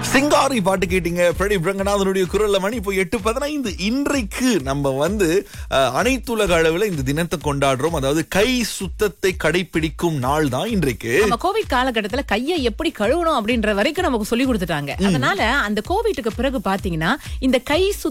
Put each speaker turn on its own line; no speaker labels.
சிங்காரி பாட்டு கேட்டீங்க பிரதீப் ரங்கநாதனுடைய குரல்ல. மணி இப்போ 8:15. இன்றைக்கு நம்ம அனைத்துலக அளவில் இந்த தினத்தை கொண்டாடுறோம். அதாவது கை சுத்தத்தை கடைபிடிக்கும் நாள் தான் இன்றைக்கு.
நம்ம கோவிட் காலகட்டத்துல கையை எப்படி கழுவணும் அப்படின்ற வரைக்கும் நமக்கு சொல்லி கொடுத்துட்டாங்க. அதனால அந்த கோவிட்டுக்கு பிறகு பாத்தீங்கன்னா இந்த கை